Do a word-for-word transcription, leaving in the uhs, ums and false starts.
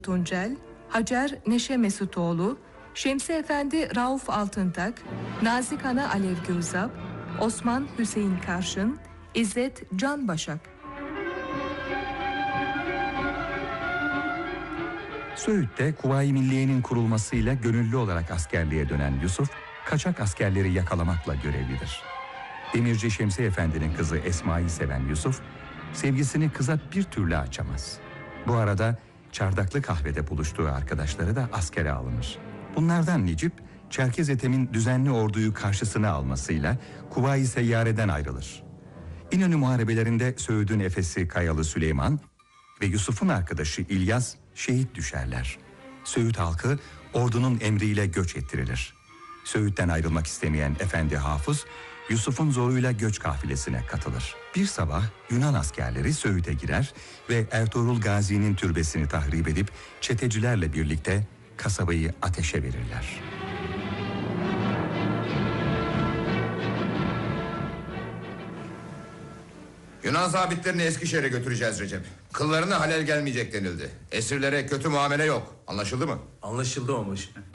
Tuncel, Hacer Neşe Mesutoğlu, Şemsi Efendi Rauf Altıntak, Nazik Ana Alev Gürzap, Osman Hüseyin Karşın, İzzet Can Başak. Söğüt'te Kuvayi Milliye'nin kurulmasıyla gönüllü olarak askerliğe dönen Yusuf, kaçak askerleri yakalamakla görevlidir. Demirci Şemsi Efendi'nin kızı Esma'yı seven Yusuf, sevgisini kıza bir türlü açamaz. Bu arada Çardaklı kahvede buluştuğu arkadaşları da askere alınır. Bunlardan Necip, Çerkez Ethem'in düzenli orduyu karşısına almasıyla Kuvayi Seyyare'den ayrılır. İnönü muharebelerinde Söğüt'ün efesi Kayalı Süleyman ve Yusuf'un arkadaşı İlyas şehit düşerler. Söğüt halkı ordunun emriyle göç ettirilir. Söğüt'ten ayrılmak istemeyen Efendi Hafız, Yusuf'un zoruyla göç kafilesine katılır. Bir sabah Yunan askerleri Söğüt'e girer ve Ertuğrul Gazi'nin türbesini tahrip edip çetecilerle birlikte kasabayı ateşe verirler. Yunan zabitlerini Eskişehir'e götüreceğiz Recep. Kıllarına halel gelmeyecek denildi. Esirlere kötü muamele yok. Anlaşıldı mı? Anlaşıldı onbaşı.